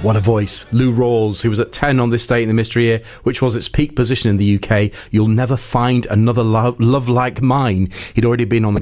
What a voice. Lou Rawls, who was at 10 on this date in the Mystery Year, which was its peak position in the UK. You'll never find another love like mine. He'd already been on the